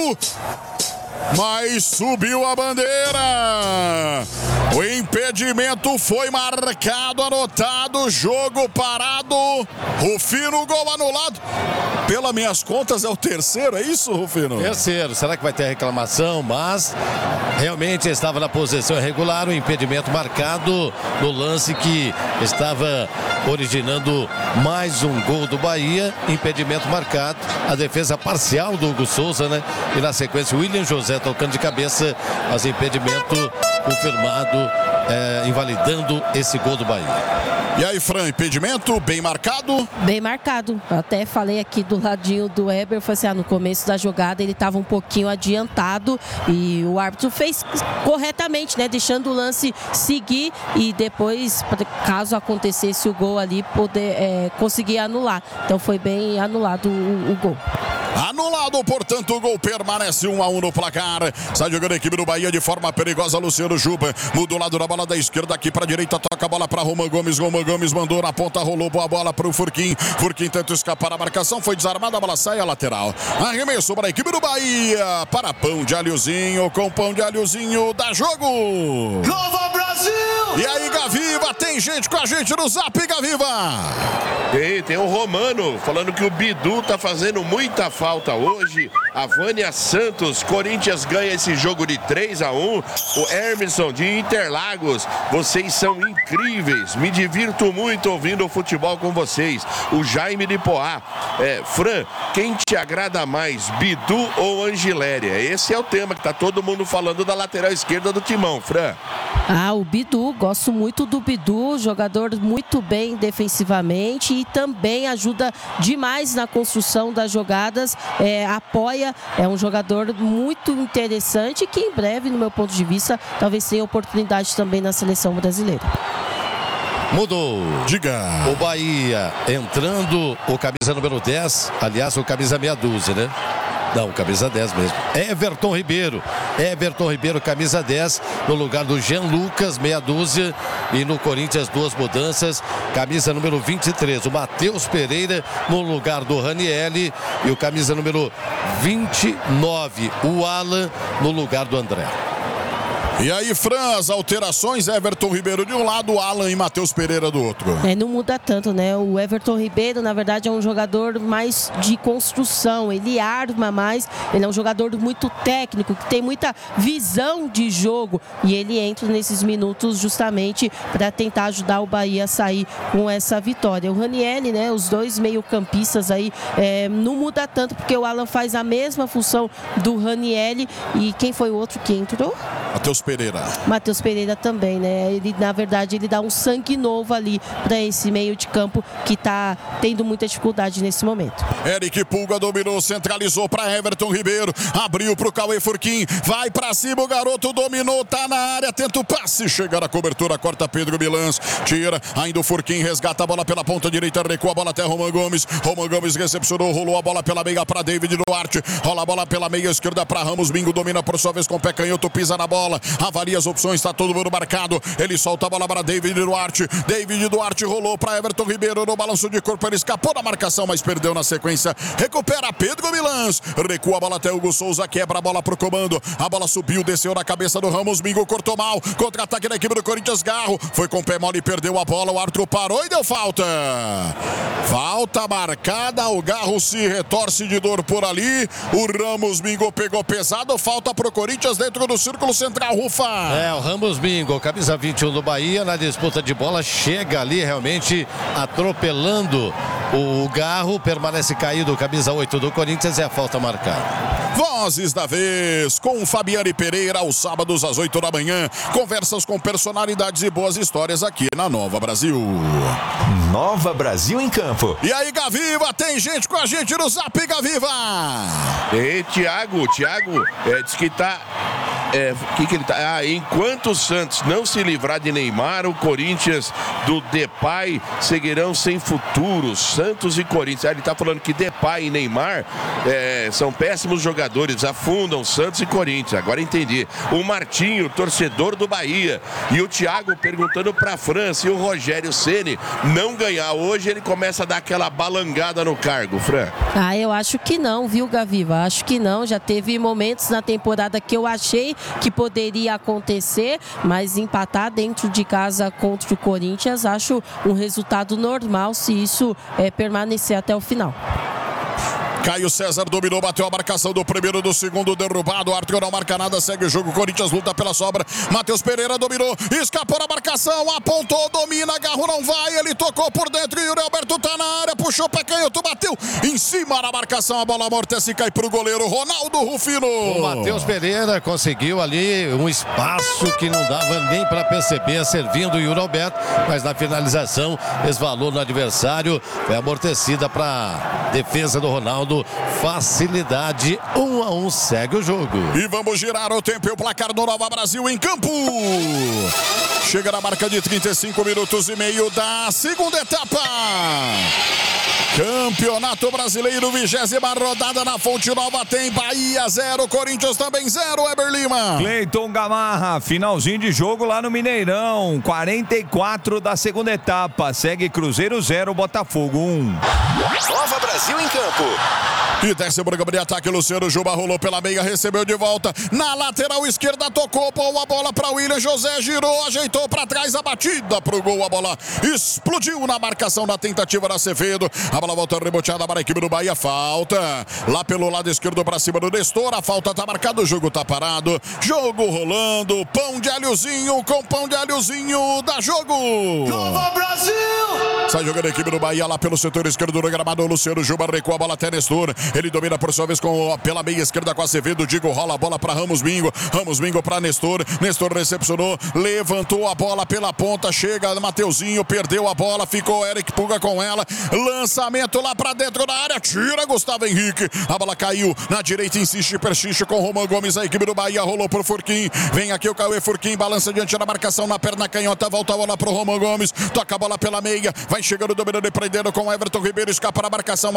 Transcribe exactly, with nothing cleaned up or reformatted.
mas subiu a bandeira. O impedimento foi marcado, anotado, jogo parado. Rufino, gol anulado. Pelas minhas contas é o terceiro, é isso, Rufino? Terceiro, será que vai ter reclamação? Mas realmente estava na posição irregular, o impedimento marcado no lance que estava originando mais um gol do Bahia. Impedimento marcado, a defesa parcial do Hugo Souza, né? E na sequência o William José tocando de cabeça, mas impedimento confirmado, é, invalidando esse gol do Bahia. E aí, Fran, impedimento bem marcado? Bem marcado. Até falei aqui do ladinho do Eber, foi assim, ah, no começo da jogada ele estava um pouquinho adiantado e o árbitro fez corretamente, né? Deixando o lance seguir e depois, caso acontecesse o gol ali, poder é, conseguir anular. Então foi bem anulado o, o gol. Anulado, portanto, o gol permanece um a um no placar. Sai jogando a equipe do Bahia de forma perigosa. Luciano Juba muda o lado da bola da esquerda aqui para a direita. Toca a bola para Roman Gomes. Roman Gomes mandou na ponta, rolou boa bola para o Furquim. Furquim tenta escapar da marcação. Foi desarmada, a bola sai a lateral. Arremesso para a equipe do Bahia. Para pão de alhozinho. Com pão de alhozinho dá jogo. Nova Brasil! E aí, Gaviva, tem gente com a gente no Zap, Gaviva. Tem, tem o Romano falando que o Bidu tá fazendo muita falta hoje. A Vânia Santos, Corinthians ganha esse jogo de três a um. O Hermisson de Interlagos, vocês são incríveis. Me divirto muito ouvindo o futebol com vocês. O Jaime de Poá, é, Fran, quem te agrada mais, Bidu ou Angiléria? Esse é o tema que tá todo mundo falando da lateral esquerda do Timão, Fran. Ah, o Bidu, gosto muito do Bidu, jogador muito bem defensivamente e também ajuda demais na construção das jogadas, é, apoia, é um jogador muito interessante que em breve, no meu ponto de vista, talvez tenha oportunidade também na seleção brasileira. Mudou. Diga. O Bahia entrando, o camisa número dez, aliás, o camisa meia dúzia, né? Não, camisa dez mesmo. Everton Ribeiro. Everton Ribeiro, camisa dez, no lugar do Jean Lucas, meia dúzia. E no Corinthians, duas mudanças. Camisa número vinte e três, o Matheus Pereira, no lugar do Ranielli. E o camisa número vinte e nove, o Alan, no lugar do André. E aí, Fran, as alterações, Everton Ribeiro de um lado, Alan e Matheus Pereira do outro. É, não muda tanto, né? O Everton Ribeiro, na verdade, é um jogador mais de construção, ele arma mais, ele é um jogador muito técnico, que tem muita visão de jogo e ele entra nesses minutos justamente para tentar ajudar o Bahia a sair com essa vitória. O Ranielli, né? Os dois meio-campistas aí, é, não muda tanto, porque o Alan faz a mesma função do Ranielli e quem foi o outro que entrou? Matheus Pereira. Matheus Pereira também, né? Ele, na verdade, ele dá um sangue novo ali para esse meio de campo que está tendo muita dificuldade nesse momento. Eric Pulga dominou, centralizou para Everton Ribeiro, abriu para o Cauê Furquim, vai para cima, o garoto dominou, tá na área, tenta o passe, chega na cobertura, corta Pedro Milans, tira, ainda o Furquim resgata a bola pela ponta direita, recua a bola até Roman Gomes, Roman Gomes recepcionou, rolou a bola pela meia para David Duarte, rola a bola pela meia esquerda para Ramos, Bingo domina por sua vez com o pé canhoto, pisa na bola, avalia as opções, está todo mundo marcado, ele solta a bola para David Duarte, David Duarte rolou para Everton Ribeiro, no balanço de corpo ele escapou da marcação, mas perdeu na sequência, recupera Pedro Milans, recua a bola até Hugo Souza, quebra a bola pro comando, a bola subiu, desceu na cabeça do Ramos, Bingo cortou mal, contra-ataque da equipe do Corinthians, Garro, foi com o pé mole e perdeu a bola, o árbitro parou e deu falta, falta marcada, o Garro se retorce de dor por ali, o Ramos Bingo pegou pesado, falta pro Corinthians dentro do círculo central, Rufa. É, o Ramos Bingo, camisa vinte e um do Bahia, na disputa de bola, chega ali realmente atropelando o Garro, permanece caído, camisa oito do Corinthians, é a falta marcada. Vozes da vez, com Fabiane Pereira, aos sábados às oito da manhã, conversas com personalidades e boas histórias aqui na Nova Brasil. Nova Brasil em campo. E aí, Gaviva, tem gente com a gente no Zap, Gaviva! E Thiago, Thiago, é, diz que tá É, que que ele tá? Ah, enquanto o Santos não se livrar de Neymar, o Corinthians do Depay seguirão sem futuro. Santos e Corinthians. Ah, ele tá falando que Depay e Neymar é, são péssimos jogadores, afundam Santos e Corinthians. Agora entendi. O Martinho, torcedor do Bahia, e o Thiago perguntando pra França, e o Rogério Ceni não ganhar hoje, ele começa a dar aquela balangada no cargo, Fran. Ah, eu acho que não, viu, Gaviva? Acho que não. Já teve momentos na temporada que eu achei que poderia acontecer, mas empatar dentro de casa contra o Corinthians, acho um resultado normal se isso é, permanecer até o final. Caio César dominou, bateu a marcação do primeiro, do segundo, derrubado. O Arthur não marca nada, segue o jogo. Corinthians luta pela sobra. Matheus Pereira dominou, escapou a marcação, apontou, domina, agarrou, não vai. Ele tocou por dentro e o Alberto tá na área, puxou pé canhoto, bateu em cima da marcação. A bola amortece e cai pro goleiro Ronaldo Rufino. O Matheus Pereira conseguiu ali um espaço que não dava nem para perceber, servindo o Yuri Alberto, mas na finalização esvalou no adversário, foi amortecida para defesa do Ronaldo. Facilidade, um a um, segue o jogo. E vamos girar o tempo e o placar do Nova Brasil em campo. Chega na marca de trinta e cinco minutos e meio da segunda etapa. Campeonato Brasileiro, vigésima rodada na Fonte Nova, tem Bahia zero, Corinthians também zero, Eber Lima. Cleiton Gamarra, finalzinho de jogo lá no Mineirão, quarenta e quatro da segunda etapa, segue Cruzeiro zero, Botafogo um. Nova Brasil em campo. E desce o programa de ataque, Luciano Juba rolou pela meia, recebeu de volta, na lateral esquerda, tocou, pôs a bola para William José, girou, ajeitou para trás, a batida pro gol, a bola explodiu na marcação da tentativa da Acevedo, a bola volta reboteada para a equipe do Bahia, falta lá pelo lado esquerdo para cima do Nestor, a falta tá marcada, o jogo tá parado, jogo rolando, pão de alhozinho com pão de alhozinho, dá jogo. Nova Brasil! Sai jogando a equipe do Bahia lá pelo setor esquerdo do gramado, o Luciano Juba recua a bola até Nestor, ele domina por sua vez com, pela meia esquerda com Acevedo, Digo rola a bola para Ramos Bingo, Ramos Bingo para Nestor, Nestor recepcionou, levantou a bola pela ponta, chega Mateuzinho, perdeu a bola, ficou Eric Puga com ela, lançamento lá para dentro da área, tira Gustavo Henrique, a bola caiu na direita, insiste, persiste com Roman Gomes, a equipe do Bahia rolou pro Furquim, vem aqui o Cauê Furquim, balança diante da marcação na perna canhota, volta a bola pro Roman Gomes, toca a bola pela meia, vai chegando, dominando e prendendo com Everton Ribeiro, escapa na marcação,